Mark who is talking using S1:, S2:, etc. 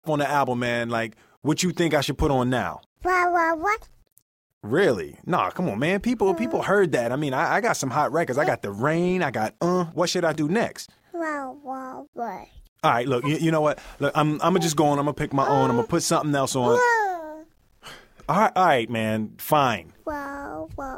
S1: on the album, man. Like, what you think I should put on now?
S2: What?
S1: Really? Nah, come on, man. People heard that. I mean, I got some hot records. I got The Rain. I got What should I do next?
S2: What?
S1: All right, look, you know what? Look, I'm gonna just go on. I'm gonna pick my own. I'm gonna put something else on. All right, man. Fine.
S2: Wow.